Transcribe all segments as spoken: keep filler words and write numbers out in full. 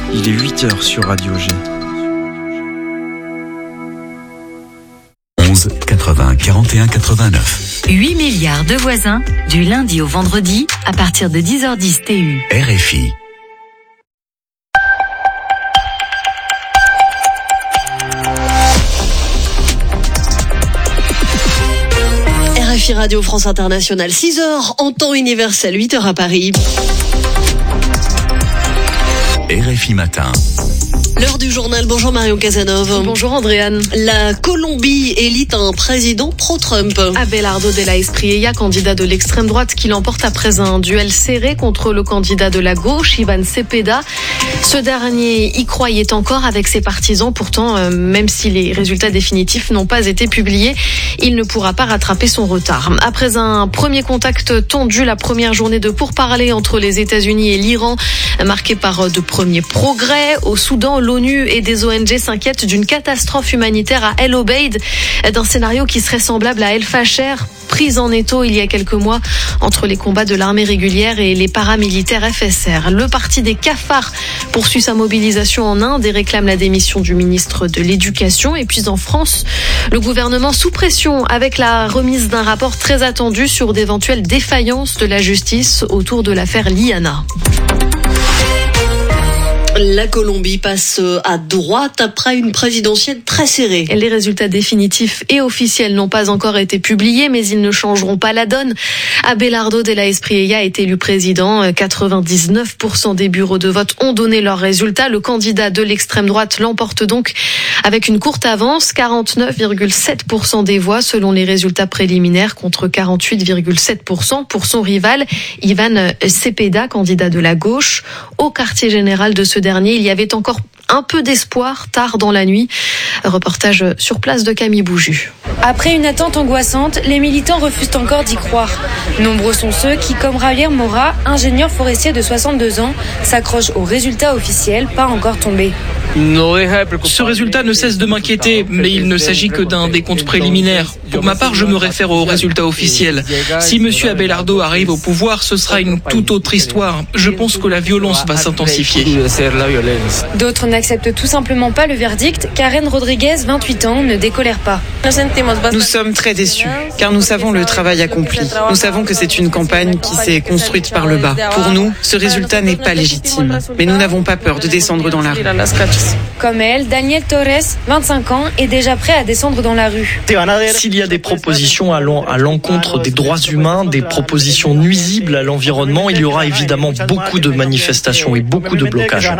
Il est huit heures sur Radio G. onze quatre-vingts quarante et un quatre-vingt-neuf. huit milliards de voisins, du lundi au vendredi, à partir de dix heures dix T U. R F I. R F I Radio France Internationale, six heures en temps universel, huit heures à Paris. R F I Matin. L'heure du journal. Bonjour Marion Casanova. Bonjour Andréane. La Colombie élit un président pro-Trump. Abelardo de la Espriella, candidat de l'extrême droite, qui l'emporte après un duel serré contre le candidat de la gauche, Ivan Cepeda. Ce dernier y croyait encore avec ses partisans. Pourtant, euh, même si les résultats définitifs n'ont pas été publiés, il ne pourra pas rattraper son retard. Après un premier contact tendu, la première journée de pourparlers entre les États-Unis et l'Iran, marquée par de premiers progrès. Au Soudan, l'ONU et des O N G s'inquiètent d'une catastrophe humanitaire à El Obeid, d'un scénario qui serait semblable à El Fasher, prise en étau il y a quelques mois entre les combats de l'armée régulière et les paramilitaires F S R. Le parti des cafards poursuit sa mobilisation en Inde et réclame la démission du ministre de l'Éducation. Et puis en France, le gouvernement sous pression avec la remise d'un rapport très attendu sur d'éventuelles défaillances de la justice autour de l'affaire Liana. La Colombie passe à droite après une présidentielle très serrée. Les résultats définitifs et officiels n'ont pas encore été publiés, mais ils ne changeront pas la donne. Abelardo de la Espriella est élu président. quatre-vingt-dix-neuf pour cent des bureaux de vote ont donné leurs résultats. Le candidat de l'extrême droite l'emporte donc avec une courte avance, quarante-neuf virgule sept pour cent des voix selon les résultats préliminaires contre quarante-huit virgule sept pour cent pour son rival, Ivan Cepeda, candidat de la gauche. Au quartier général de ce dernier, il y avait encore un peu d'espoir tard dans la nuit. Reportage sur place de Camille Bouju. Après une attente angoissante, les militants refusent encore d'y croire. Nombreux sont ceux qui, comme Javier Mora, ingénieur forestier de soixante-deux ans, s'accrochent aux résultats officiels pas encore tombés. Ce résultat ne cesse de m'inquiéter, mais il ne s'agit que d'un décompte préliminaire. Pour ma part, je me réfère aux résultats officiels. Si M. Abelardo arrive au pouvoir, ce sera une toute autre histoire. Je pense que la violence va s'intensifier. D'autres n'acceptent tout simplement pas le verdict. Karen Rodriguez, vingt-huit ans, ne décolère pas. Nous sommes très déçus, car nous savons le travail accompli. Nous savons que c'est une campagne qui s'est construite par le bas. Pour nous, ce résultat n'est pas légitime. Mais nous n'avons pas peur de descendre dans la rue. Comme elle, Daniel Torres, vingt-cinq ans, est déjà prêt à descendre dans la rue. S'il y a des propositions allant à l'encontre des droits humains, des propositions nuisibles à l'environnement, il y aura évidemment beaucoup de manifestations et beaucoup de blocages.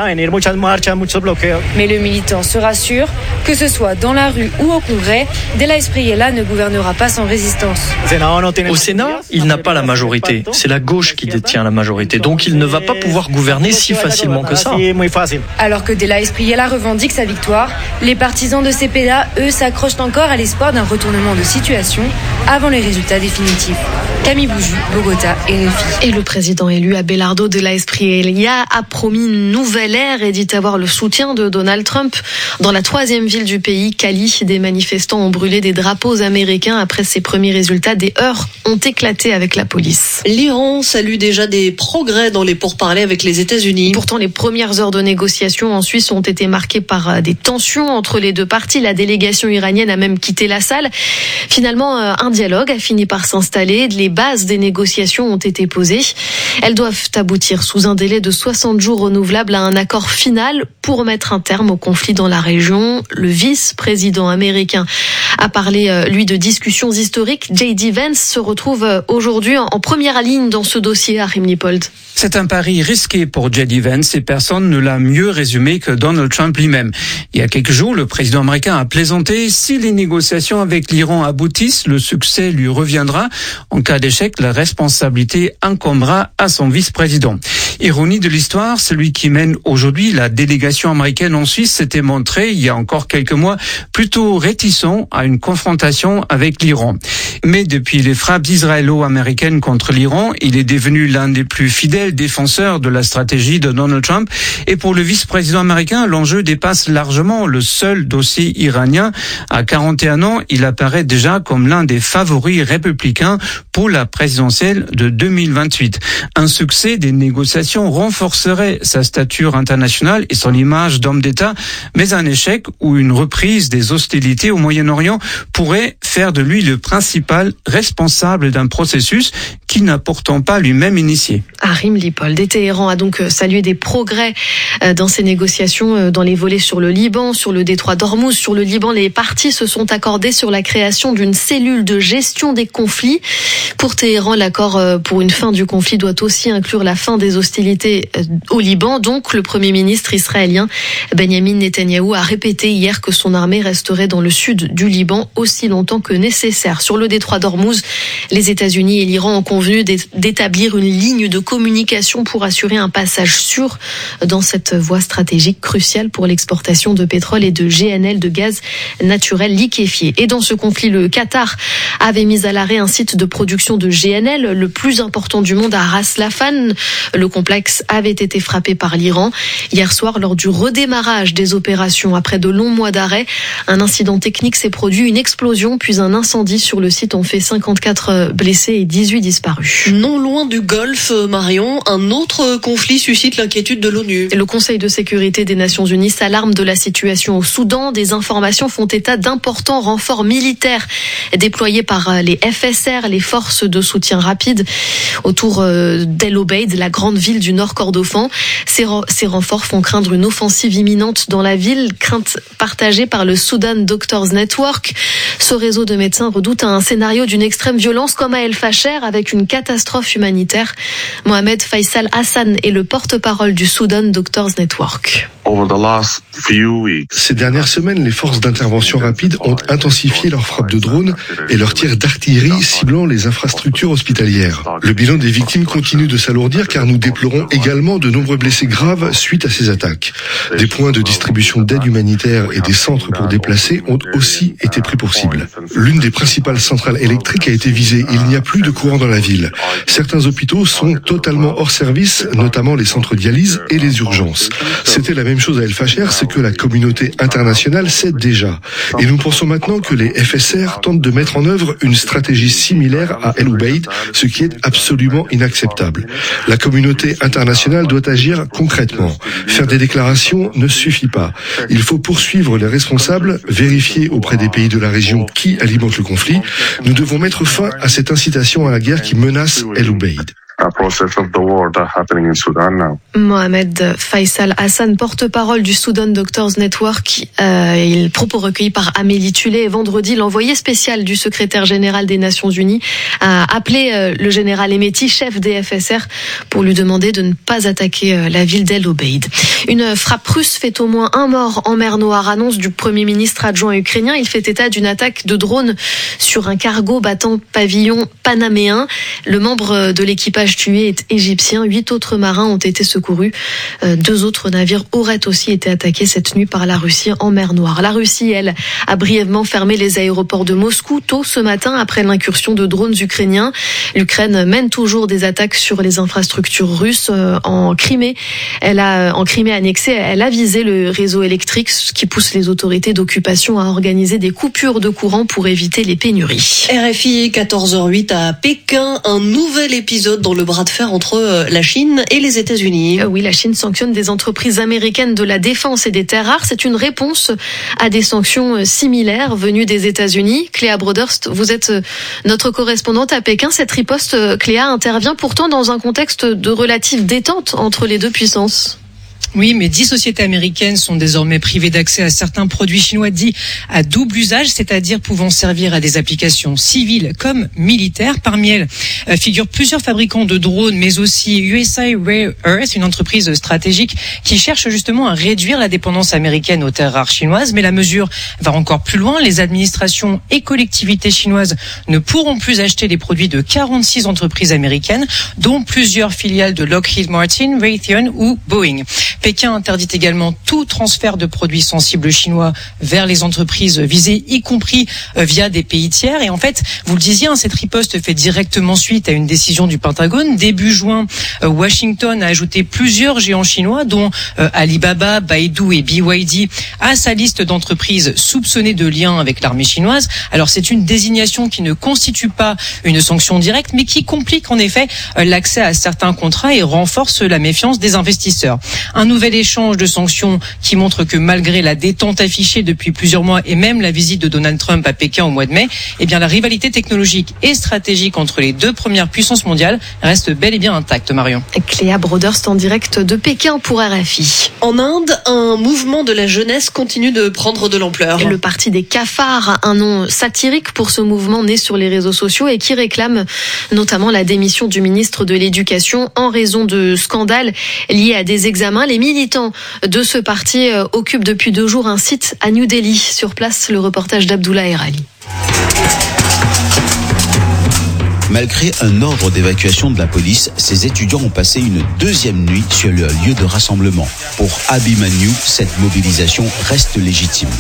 Mais le militant se rassure, que ce soit dans la rue ou au Congrès, De la Espriella ne gouvernera pas sans résistance. Au Sénat, il n'a pas la majorité. C'est la gauche qui détient la majorité. Donc il ne va pas pouvoir gouverner si facilement que ça. Alors que De la Espriella revendique sa victoire, les partisans de Cepeda, eux, s'accrochent encore à l'espoir d'un retournement de situation avant les résultats définitifs. Camille Bouju, Bogota, R F I. Et le président élu Abelardo de la Espriella a promis une nouvelle ère et dit avoir le soutien de Donald Trump. Dans la troisième ville du pays, Cali, des manifestants ont brûlé des drapeaux américains. Après ces premiers résultats, des heurts ont éclaté avec la police. L'Iran salue déjà des progrès dans les pourparlers avec les États-Unis. Pourtant, les premières heures de négociation en Suisse ont été marquées par des tensions entre les deux parties. La délégation iranienne a même quitté la salle. Finalement, un dialogue a fini par s'installer. Les bases des négociations ont été posées. Elles doivent aboutir sous un délai de soixante jours renouvelable à un accord final pour mettre un terme au conflit dans la région. Le vice-président américain a parlé, lui, de discussions historiques. J D Vance se retrouve aujourd'hui en première ligne dans ce dossier à Rimnipold. C'est un pari risqué pour J D Vance et personne ne l'a mieux résumé que Donald Trump lui-même. Il y a quelques jours, le président américain a plaisanté. Si les négociations avec l'Iran aboutissent, le succès lui reviendra. En cas d'échec, la responsabilité incombera à son vice-président. Ironie de l'histoire, celui qui mène aujourd'hui la délégation américaine en Suisse s'était montré, il y a encore quelques mois, plutôt réticent à une confrontation avec l'Iran. Mais depuis les frappes israélo-américaines contre l'Iran, il est devenu l'un des plus fidèles défenseurs de la stratégie de Donald Trump. Et pour le vice-président américain, l'enjeu dépasse largement le seul dossier iranien. À quarante et un ans, il apparaît déjà comme l'un des favoris républicains pour la présidentielle de deux mille vingt-huit. Un succès des négociations renforcerait sa stature internationale et son image d'homme d'État, mais un échec ou une reprise des hostilités au Moyen-Orient pourrait faire de lui le principal responsable d'un processus qu'il n'a pourtant pas lui-même initié. Harim Lippold. Et Téhéran a donc salué des progrès dans ces négociations, dans les volets sur le Liban, sur le détroit d'Ormuz. Sur le Liban, les parties se sont accordées sur la création d'une cellule de gestion des conflits. Pour Téhéran, l'accord pour une fin du conflit doit aussi inclure la fin des hostilités au Liban. Donc, le Premier ministre israélien Benjamin Netanyahou a répété hier que son armée resterait dans le sud du Liban aussi longtemps que nécessaire. Sur le détroit d'Ormuz, les États-Unis et l'Iran ont convenu d'établir une ligne de communication pour assurer un passage sûr dans cette voie stratégique cruciale pour l'exportation de pétrole et de G N L, de gaz naturel liquéfié. Et dans ce conflit, le Qatar avait mis à l'arrêt un site de production de G N L, le plus important du monde, à Ras Laffan. Le complexe avait été frappé par l'Iran. Hier soir, lors du redémarrage des opérations après de longs mois d'arrêt, un incident technique s'est produit, une explosion puis un incendie sur le site ont fait cinquante-quatre blessés et dix-huit disparus. Non loin du Golfe, Marion, un autre conflit suscite l'inquiétude de l'ONU. Le Conseil de sécurité des Nations Unies s'alarme de la situation au Soudan. Des informations font état d'importants renforts militaires déployés par les F S R, les forces de soutien rapide, autour d'El Obeid, la grande ville du Nord Kordofan. Ces, ces renforts font craindre une offensive imminente dans la ville, crainte partagée par le Sudan Doctors Network. Ce réseau de médecins redoute un scénario d'une extrême violence comme à El Fasher, avec une catastrophe humanitaire. Mohamed Faisal Hassan est le porte-parole du Sudan Doctors Network. Ces dernières semaines, les forces d'intervention rapide ont intensifié leurs frappes de drones et leurs tirs d'artillerie ciblant les infrastructures hospitalières. Le bilan des victimes continue de s'alourdir car nous déplorons également de nombreux blessés graves suite à ces attaques. Des points de distribution d'aide humanitaire et des centres pour déplacés ont aussi été pris pour cible. L'une des principales centrales électriques a été visée. Il n'y a plus de courant dans la ville. Certains hôpitaux sont totalement hors service, notamment les centres dialyse et les urgences. C'était la même chose à El Fasher, ce que la communauté internationale sait déjà. Et nous pensons maintenant que les F S R tentent de mettre en œuvre une stratégie similaire à El Obeid, ce qui est absolument inacceptable. La communauté internationale doit agir concrètement. Faire des déclarations ne suffit pas. Il faut poursuivre les responsables, vérifier auprès des pays de la région qui alimente le conflit. Nous devons mettre fin à cette incitation à la guerre qui menace El Obeid. Mohamed Faisal Hassan, porte-parole du Sudan Doctors Network, euh, il propos recueillis par Amélie Tullet. Vendredi, l'envoyé spécial du secrétaire général des Nations Unies a appelé euh, le général Hemeti, chef des F S R, pour lui demander de ne pas attaquer euh, la ville d'El Obeid. Une frappe russe fait au moins un mort en mer Noire, annonce du Premier ministre adjoint ukrainien. Il fait état d'une attaque de drone sur un cargo battant pavillon panaméen. Le membre de l'équipage tué est égyptien. Huit autres marins ont été secourus. Euh, deux autres navires auraient aussi été attaqués cette nuit par la Russie en mer Noire. La Russie, elle, a brièvement fermé les aéroports de Moscou tôt ce matin après l'incursion de drones ukrainiens. L'Ukraine mène toujours des attaques sur les infrastructures russes euh, en Crimée. Elle a, en Crimée annexée, elle a visé le réseau électrique, ce qui pousse les autorités d'occupation à organiser des coupures de courant pour éviter les pénuries. R F I, quatorze heures huit à Pékin, un nouvel épisode dans le bras de fer entre la Chine et les États-Unis. Oui, la Chine sanctionne des entreprises américaines de la défense et des terres rares. C'est une réponse à des sanctions similaires venues des États-Unis. Cléa Broderst, vous êtes notre correspondante à Pékin. Cette riposte, Cléa, intervient pourtant dans un contexte de relative détente entre les deux puissances. Oui, mais dix sociétés américaines sont désormais privées d'accès à certains produits chinois dits à double usage, c'est-à-dire pouvant servir à des applications civiles comme militaires. Parmi elles euh, figurent plusieurs fabricants de drones, mais aussi U S A Rare Earth, une entreprise stratégique qui cherche justement à réduire la dépendance américaine aux terres rares chinoises. Mais la mesure va encore plus loin. Les administrations et collectivités chinoises ne pourront plus acheter les produits de quarante-six entreprises américaines, dont plusieurs filiales de Lockheed Martin, Raytheon ou Boeing. Pékin interdit également tout transfert de produits sensibles chinois vers les entreprises visées, y compris via des pays tiers. Et en fait, vous le disiez, hein, cette riposte fait directement suite à une décision du Pentagone. Début juin, Washington a ajouté plusieurs géants chinois, dont Alibaba, Baidu et B Y D, à sa liste d'entreprises soupçonnées de liens avec l'armée chinoise. Alors c'est une désignation qui ne constitue pas une sanction directe, mais qui complique en effet l'accès à certains contrats et renforce la méfiance des investisseurs. Un nouvel échange de sanctions qui montre que malgré la détente affichée depuis plusieurs mois et même la visite de Donald Trump à Pékin au mois de mai, eh bien la rivalité technologique et stratégique entre les deux premières puissances mondiales reste bel et bien intacte, Marion. Cléa Broderst en direct de Pékin pour R F I. En Inde, un mouvement de la jeunesse continue de prendre de l'ampleur. Le parti des cafards, un nom satirique pour ce mouvement né sur les réseaux sociaux et qui réclame notamment la démission du ministre de l'Éducation en raison de scandales liés à des examens. Les militants de ce parti occupent depuis deux jours un site à New Delhi. Sur place, le reportage d'Abdullah Erali. Malgré un ordre d'évacuation de la police, ces étudiants ont passé une deuxième nuit sur leur lieu de rassemblement. Pour Abhimanyu, cette mobilisation reste légitime.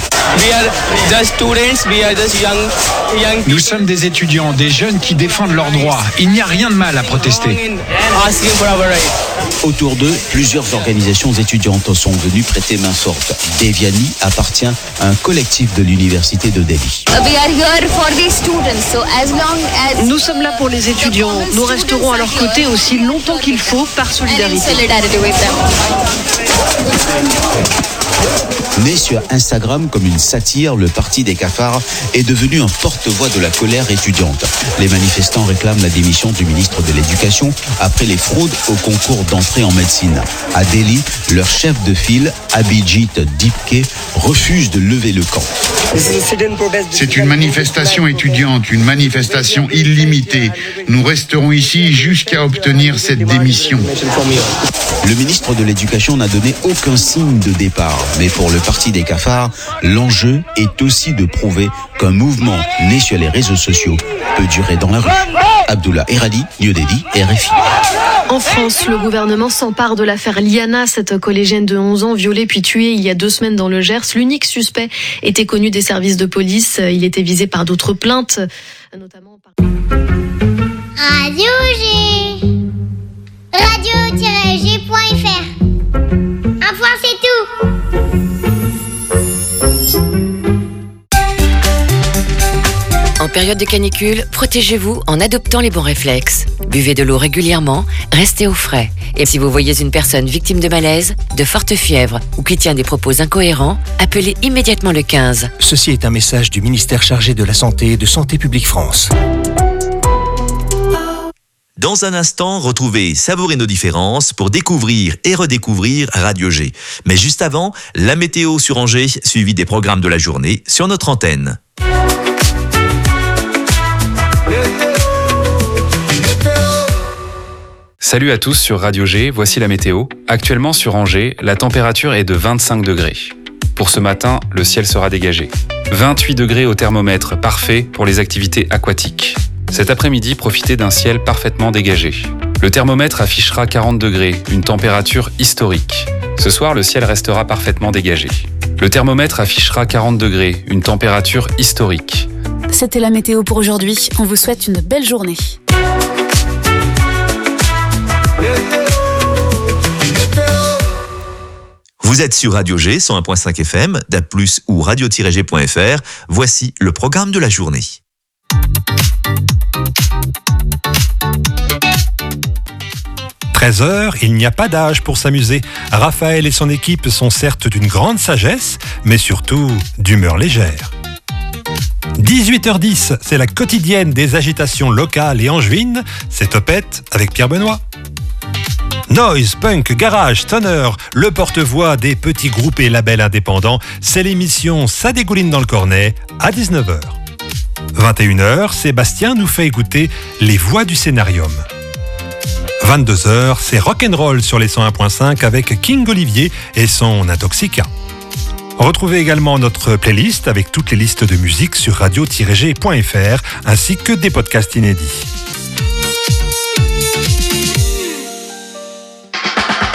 Nous sommes des étudiants, des jeunes qui défendent leurs droits. Il n'y a rien de mal à protester. Autour d'eux, plusieurs organisations étudiantes sont venues prêter main forte. Devyani appartient à un collectif de l'université de Delhi. Nous sommes là pour les étudiants. Nous resterons à leur côté aussi longtemps qu'il faut par solidarité. Né sur Instagram comme une satire, le parti des cafards est devenu un porte-voix de la colère étudiante. Les manifestants réclament la démission du ministre de l'Éducation après les fraudes au concours d'entrée en médecine. À Delhi, leur chef de file, Abhijit Dipke, refuse de lever le camp. C'est une manifestation étudiante, une manifestation illimitée. Nous resterons ici jusqu'à obtenir cette démission. Le ministre de l'Éducation n'a donné aucun signe de départ. Mais pour le parti des cafards, l'enjeu est aussi de prouver qu'un mouvement né sur les réseaux sociaux peut durer dans la rue. Abdullah Erali, New Delhi, R F I. En France, le gouvernement s'empare de l'affaire Liana, cette collégienne de onze ans violée puis tuée il y a deux semaines dans le Gers. L'unique suspect était connu des services de police. Il était visé par d'autres plaintes, notamment par... Radio G. radio-g point f r. Un point, c'est tout. En période de canicule, protégez-vous en adoptant les bons réflexes. Buvez de l'eau régulièrement, restez au frais. Et si vous voyez une personne victime de malaise, de forte fièvre ou qui tient des propos incohérents, appelez immédiatement le quinze. Ceci est un message du ministère chargé de la Santé et de Santé publique France. Dans un instant, retrouvez Savourer nos différences pour découvrir et redécouvrir Radio G. Mais juste avant, la météo sur Angers, suivi des programmes de la journée sur notre antenne. Salut à tous sur Radio G, voici la météo. Actuellement sur Angers, la température est de vingt-cinq degrés. Pour ce matin, le ciel sera dégagé. vingt-huit degrés au thermomètre, parfait pour les activités aquatiques. Cet après-midi, profitez d'un ciel parfaitement dégagé. Le thermomètre affichera quarante degrés, une température historique. Ce soir, le ciel restera parfaitement dégagé. Le thermomètre affichera quarante degrés, une température historique. C'était la météo pour aujourd'hui. On vous souhaite une belle journée. Vous êtes sur Radio G, cent un virgule cinq F M, D A B plus, ou radio tiret g point f r. Voici le programme de la journée. treize heures, il n'y a pas d'âge pour s'amuser. Raphaël et son équipe sont certes d'une grande sagesse, mais surtout d'humeur légère. dix-huit heures dix, c'est la quotidienne des agitations locales et angevines. C'est Topette avec Pierre Benoît. Noise, punk, garage, stoner, le porte-voix des petits groupes et labels indépendants, c'est l'émission Ça dégouline dans le cornet à dix-neuf heures. vingt et une heures, Sébastien nous fait écouter les voix du scénarium. vingt-deux heures, c'est rock'n'roll sur les cent un virgule cinq avec King Olivier et son Intoxica. Retrouvez également notre playlist avec toutes les listes de musique sur radio tiret g point f r ainsi que des podcasts inédits.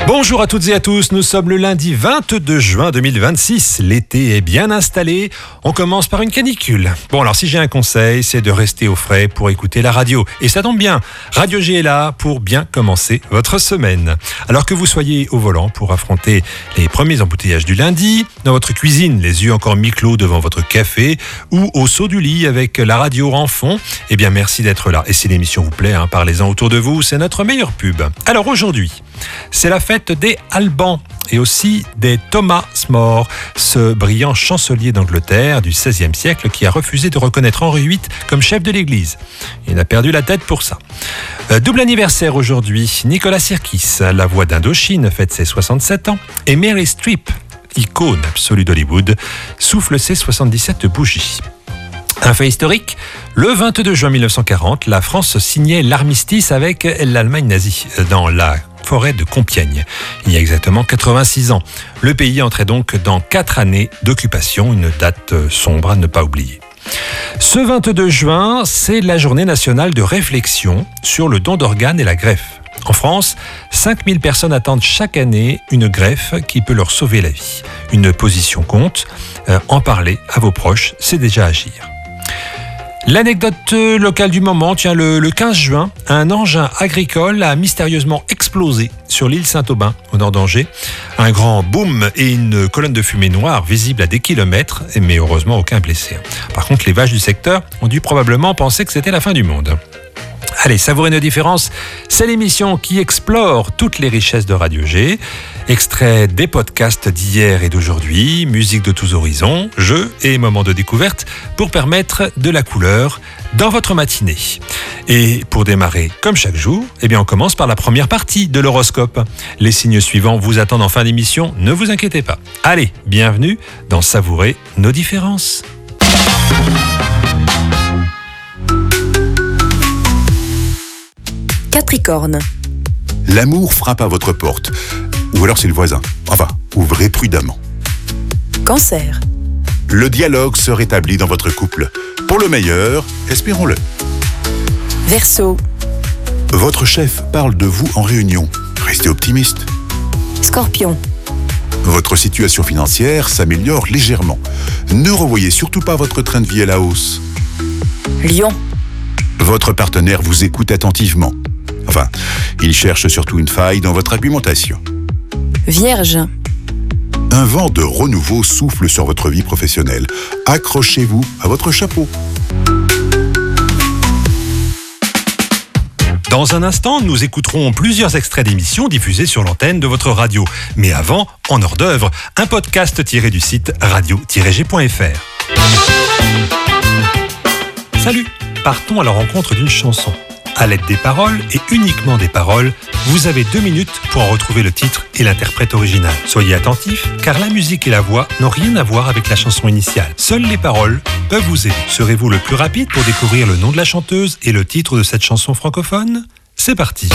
Bonjour à toutes et à tous, nous sommes le lundi vingt-deux juin deux mille vingt-six. L'été est bien installé, on commence par une canicule. Bon alors si j'ai un conseil, c'est de rester au frais pour écouter la radio. Et ça tombe bien, Radio G est là pour bien commencer votre semaine. Alors que vous soyez au volant pour affronter les premiers embouteillages du lundi, dans votre cuisine, les yeux encore mi-clos devant votre café, ou au saut du lit avec la radio en fond, eh bien merci d'être là. Et si l'émission vous plaît, hein, parlez-en autour de vous, c'est notre meilleure pub. Alors aujourd'hui, c'est la fête des Albans et aussi des Thomas More, ce brillant chancelier d'Angleterre du seizième siècle qui a refusé de reconnaître Henri huit comme chef de l'Église. Il a perdu la tête pour ça. Euh, double anniversaire aujourd'hui, Nicolas Sirkis, la voix d'Indochine, fête ses soixante-sept ans, et Mary Streep, icône absolue d'Hollywood, souffle ses soixante-dix-sept bougies. Un fait historique, le vingt-deux juin mille neuf cent quarante, la France signait l'armistice avec l'Allemagne nazie dans la forêt de Compiègne. Il y a exactement quatre-vingt-six ans. Le pays entrait donc dans quatre années d'occupation, une date sombre à ne pas oublier. Ce vingt-deux juin, c'est la journée nationale de réflexion sur le don d'organes et la greffe. En France, cinq mille personnes attendent chaque année une greffe qui peut leur sauver la vie. Une position compte, euh, en parler à vos proches, c'est déjà agir. L'anecdote locale du moment, tiens, le, le quinze juin, un engin agricole a mystérieusement explosé sur l'île Saint-Aubin, au nord d'Angers. Un grand boom et une colonne de fumée noire visible à des kilomètres, mais heureusement aucun blessé. Par contre, les vaches du secteur ont dû probablement penser que c'était la fin du monde. Allez, savourez nos différences, c'est l'émission qui explore toutes les richesses de Radio G. Extrait des podcasts d'hier et d'aujourd'hui, musique de tous horizons, jeux et moments de découverte pour permettre de la couleur dans votre matinée. Et pour démarrer, comme chaque jour, eh bien on commence par la première partie de l'horoscope. Les signes suivants vous attendent en fin d'émission, ne vous inquiétez pas. Allez, bienvenue dans Savourer nos différences. Capricorne. L'amour frappe à votre porte. Ou alors c'est le voisin. Enfin, ouvrez prudemment. Cancer. Le dialogue se rétablit dans votre couple. Pour le meilleur, espérons-le. Verseau. Votre chef parle de vous en réunion. Restez optimiste. Scorpion. Votre situation financière s'améliore légèrement. Ne revoyez surtout pas votre train de vie à la hausse. Lion. Votre partenaire vous écoute attentivement. Enfin, il cherche surtout une faille dans votre argumentation. Vierge. Un vent de renouveau souffle sur votre vie professionnelle. Accrochez-vous à votre chapeau. Dans un instant, nous écouterons plusieurs extraits d'émissions diffusées sur l'antenne de votre radio. Mais avant, en hors d'œuvre, un podcast tiré du site radio tiret g point f r. Salut, partons à la rencontre d'une chanson. À l'aide des paroles, et uniquement des paroles, vous avez deux minutes pour en retrouver le titre et l'interprète original. Soyez attentifs, car la musique et la voix n'ont rien à voir avec la chanson initiale. Seules les paroles peuvent vous aider. Serez-vous le plus rapide pour découvrir le nom de la chanteuse et le titre de cette chanson francophone ? C'est parti.